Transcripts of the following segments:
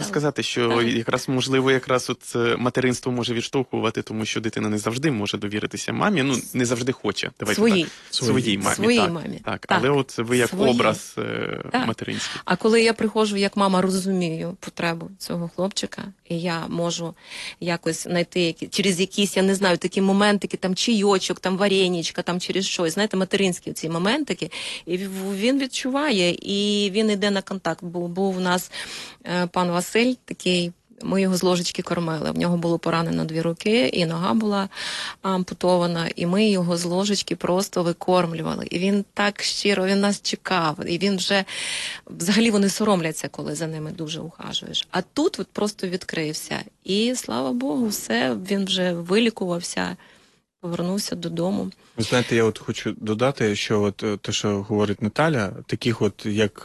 сказати, що якраз, можливо, якраз от материнство може відштовхувати, тому що дитина не завжди може довіритися мамі, ну, не завжди хоче. Давайте так. Своїй мамі. Своїй мамі. Так. Але от ви як образ материнський. А коли я приходжу як мама, розумію потребу цього хлопчика, і я можу якось знайти через якісь, я не знаю, такі моментики, там чайочок, там вареничка, там через щось, знаєте, материнські ці моментики, і він відчуває, і він йде на контакт. Був у нас пан Василь такий, ми його з ложечки кормили. В нього було поранено 2 руки, і нога була ампутована, і ми його з ложечки просто викормлювали. І він так щиро, він нас чекав. І він вже, взагалі вони соромляться, коли за ними дуже ухажуєш. А тут от просто відкрився. І, слава Богу, все, він вже вилікувався, повернувся додому. Ви знаєте, я от хочу додати, що от те, що говорить Наталя, таких от як...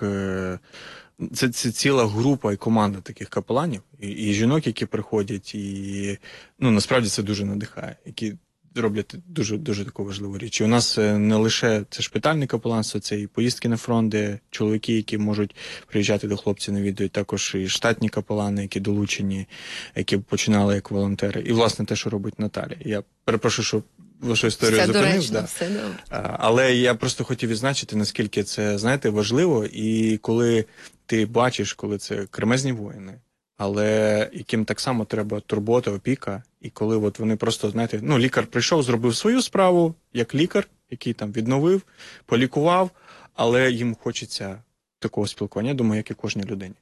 Це ціла група і команда таких капеланів, і жінок, які приходять, і ну, насправді це дуже надихає, які роблять дуже таку важливу річ. І у нас не лише це шпитальне капеланство, це і поїздки на фронт, де чоловіки, які можуть приїжджати до хлопців, навідують, також і штатні капелани, які долучені, які починали як волонтери. І, власне, те, що робить Наталя. Я перепрошую, що вашу історію зупинив, да. Все добре. Але я просто хотів відзначити, наскільки це, знаєте, важливо, і коли ти бачиш, коли це кремезні воїни, але яким так само треба турбота, опіка, і коли от вони просто, знаєте, ну, лікар прийшов, зробив свою справу, як лікар, який там відновив, полікував, але їм хочеться такого спілкування, я думаю, як і кожній людині.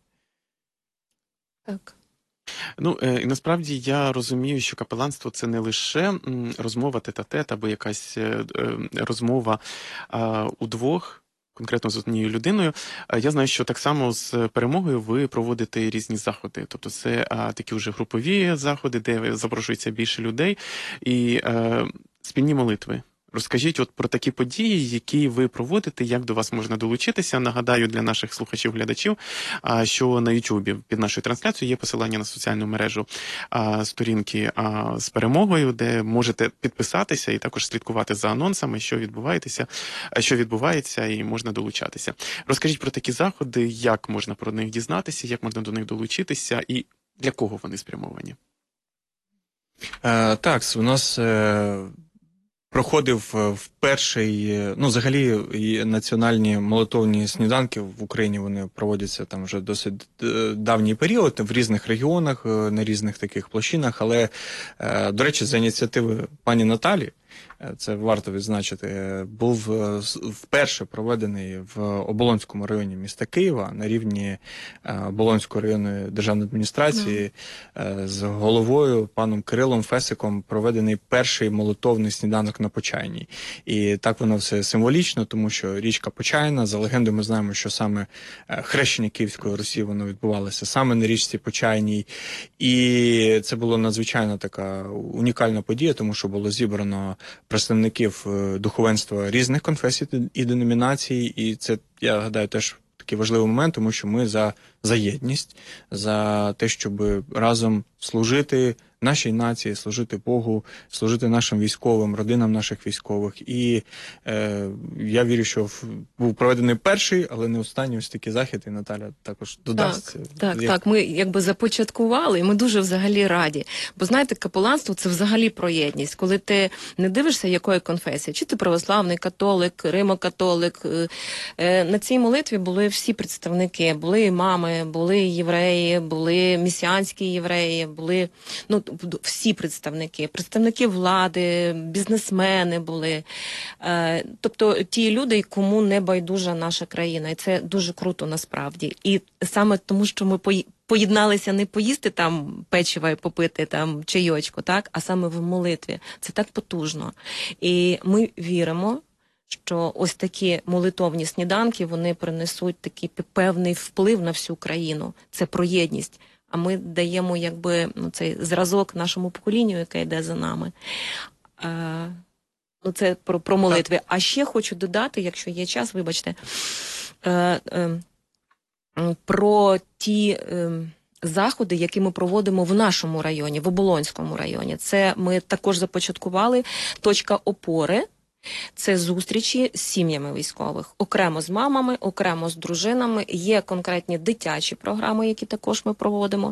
Так. Ну, і насправді я розумію, що капеланство – це не лише розмова тет-а-тет або якась розмова удвох, конкретно з однією людиною. Я знаю, що так само з перемогою ви проводите різні заходи. Тобто це такі вже групові заходи, де запрошується більше людей, і спільні молитви. Розкажіть от про такі події, які ви проводите, як до вас можна долучитися. Нагадаю для наших слухачів-глядачів, що на YouTube під нашою трансляцією є посилання на соціальну мережу сторінки з перемогою, де можете підписатися і також слідкувати за анонсами, що відбувається, і можна долучатися. Розкажіть про такі заходи, як можна про них дізнатися, як можна до них долучитися і для кого вони спрямовані? Так, у нас... проходив в перший, ну, взагалі, національні молитовні сніданки в Україні, вони проводяться там вже досить давній період, в різних регіонах, на різних таких площинах, але, до речі, за ініціативи пані Наталі, це варто відзначити, був вперше проведений в Оболонському районі міста Києва на рівні Оболонської районної державної адміністрації з головою паном Кирилом Фесиком проведений перший молитовний сніданок на Почайній. І так воно все символічно, тому що річка Почайна, за легендою ми знаємо, що саме хрещення Київської Русі воно відбувалося саме на річці Почайній. І це була надзвичайно така унікальна подія, тому що було зібрано представників духовенства різних конфесій і деномінацій, і це, я гадаю, теж такий важливий момент, тому що ми за єдність, за те, щоб разом служити нашій нації, служити Богу, служити нашим військовим, родинам наших військових. І я вірю, що був проведений перший, але не останній ось такий захід, і Наталя також додасть. Так, ми якби започаткували, і ми дуже взагалі раді. Бо, знаєте, капеланство – це взагалі про єдність. Коли ти не дивишся, якої конфесії, чи ти православний, католик, римокатолик. На цій молитві були всі представники, були і мами, були і євреї, були месіанські євреї, були, ну, всі представники влади, бізнесмени були. Тобто ті люди, кому не байдужа наша країна. І це дуже круто насправді. І саме тому, що ми поєдналися не поїсти там печива і попити там чайочку, так, а саме в молитві. Це так потужно. І ми віримо, що ось такі молитовні сніданки, вони принесуть такий певний вплив на всю країну. Це про єдність. А ми даємо якби цей зразок нашому поколінню, яке йде за нами. Це про молитви. А ще хочу додати, якщо є час, вибачте, про ті заходи, які ми проводимо в нашому районі, в Оболонському районі. Це ми також започаткували «Точка опори». Це зустрічі з сім'ями військових. Окремо з мамами, окремо з дружинами. Є конкретні дитячі програми, які також ми проводимо.